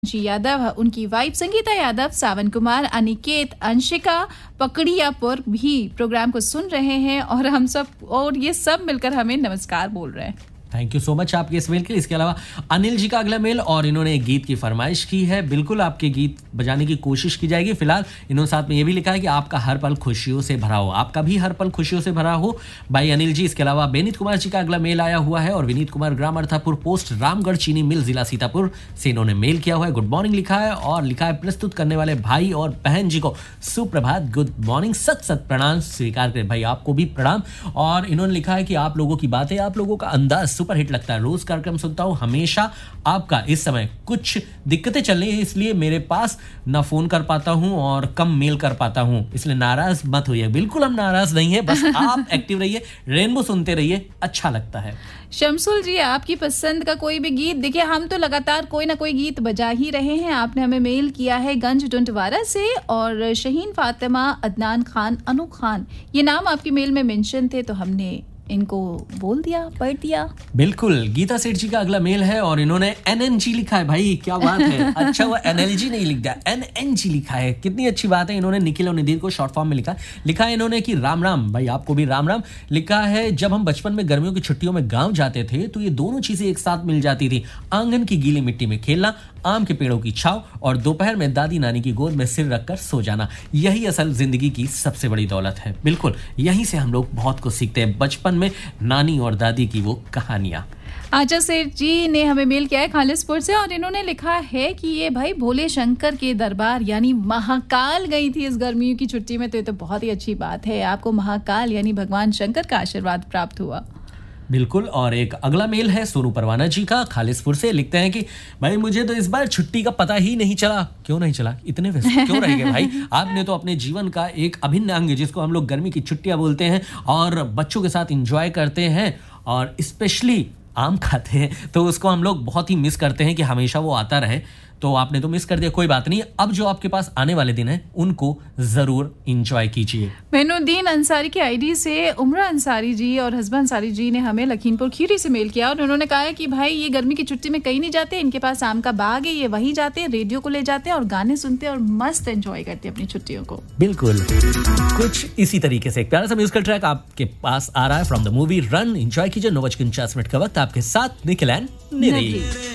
जी यादव, उनकी वाइफ संगीता यादव, सावन कुमार, अनिकेत, अंशिका पकड़ियापुर भी प्रोग्राम को सुन रहे हैं और हम सब और ये सब मिलकर हमें नमस्कार बोल रहे हैं। थैंक यू सो मच आपके इस मेल के लिए। इसके अलावा अनिल जी का अगला मेल और इन्होंने एक गीत की फरमाइश की है। बिल्कुल आपके गीत बजाने की कोशिश की जाएगी। फिलहाल इन्होंने साथ में ये भी लिखा है कि आपका हर पल खुशियों से भरा हो, आपका भी हर पल खुशियों से भरा हो भाई अनिल जी। इसके अलावा विनीत कुमार जी का अगला मेल आया हुआ है और विनीत कुमार ग्राम अर्थापुर पोस्ट रामगढ़ चीनी मिल जिला सीतापुर से इन्होंने मेल किया हुआ है। गुड मॉर्निंग लिखा है और लिखा है प्रस्तुत करने वाले भाई और बहन जी को सुप्रभात, गुड मॉर्निंग, सत सत प्रणाम स्वीकार करें भाई, आपको भी प्रणाम। और इन्होंने लिखा है कि आप लोगों की बातें, आप लोगों का अंदाज सुपर हिट लगता है, रोज कार्यक्रम सुनता हूं हमेशा आपका। इस समय कुछ दिक्कतें चल रही है इसलिए मेरे पास ना फोन कर पाता हूं और कम मेल कर पाता हूं, इसलिए नाराज मत होइए। बिल्कुल हम नाराज नहीं है, बस आप एक्टिव रहिए, रेनबो सुनते रहिए, अच्छा लगता है। शमसुल जी, आपकी पसंद का कोई भी गीत, देखिए हम तो लगातार कोई ना कोई गीत बजा ही रहे हैं। आपने हमें मेल किया है गंज डुंटवारा से और शहीन फातिमा, अदनान खान, अनु खान, ये नाम आपकी मेल में मेंशन थे तो हमने इनको बोल दिया, पढ़ दिया। बिल्कुल, गीता सेठ जी का अगला मेल है और इन्होंने एनएनजी लिखा है भाई, क्या बात है। अच्छा वो एनएलजी नहीं लिख दिया, एनएनजी लिखा है, कितनी अच्छी बात है। इन्होंने निखिल और निधीर को शॉर्ट फॉर्म में लिखा है इन्होंने कि राम राम भाई, आपको भी राम राम। लिखा है जब हम बचपन में गर्मियों की छुट्टियों में गांव जाते थे तो ये दोनों चीजें एक साथ मिल जाती थी, आंगन की गीली मिट्टी में खेलना, आम के पेड़ों की छाव और दोपहर में दादी नानी की गोद में सिर रखकर सो जाना। यही असल जिंदगी की सबसे बड़ी दौलत है। बिल्कुल, यहीं से हम लोग बहुत कुछ सीखते हैं, बचपन में नानी और दादी की वो कहानियां। आचा सेठ जी ने हमें मेल किया है खालिसपुर से और इन्होंने लिखा है कि ये भाई भोले शंकर के दरबार यानी महाकाल गई थी इस गर्मियों की छुट्टी में, तो ये तो बहुत ही अच्छी बात है, आपको महाकाल यानी भगवान शंकर का आशीर्वाद प्राप्त हुआ। बिल्कुल। और एक अगला मेल है सोनू परवाना जी का खालिसपुर से। लिखते हैं कि भाई मुझे तो इस बार छुट्टी का पता ही नहीं चला। क्यों नहीं चला? इतने व्यस्त क्यों रह गए भाई? आपने तो अपने जीवन का एक अभिन्न अंग जिसको हम लोग गर्मी की छुट्टियां बोलते हैं और बच्चों के साथ एंजॉय करते हैं और स्पेशली आम खाते हैं, तो उसको हम लोग बहुत ही मिस करते हैं कि हमेशा वो आता रहे। तो आपने तो मिस कर दिया, कोई बात नहीं। अब जो आपके पास आने वाले दिन हैं उनको जरूर एंजॉय कीजिए। मेनुद्दीन अंसारी की आईडी से उमरा अंसारी जी और हसबा अंसारी जी ने हमें लखीमपुर खीरी से मेल किया और उन्होंने कहा है कि भाई ये गर्मी की छुट्टी में कहीं नहीं जाते, इनके पास आम का बाग है, ये वहीं जाते हैं, रेडियो को ले जाते हैं और गाने सुनते हैं और मस्त एंजॉय करते हैं अपनी छुट्टियों को। बिल्कुल, कुछ इसी तरीके से एक प्यारा सा म्यूजिकल ट्रैक आपके पास आ रहा है from the movie run. Enjoy कीजिए। 9:49 का वक्त आपके साथ निखिल एंड निधि।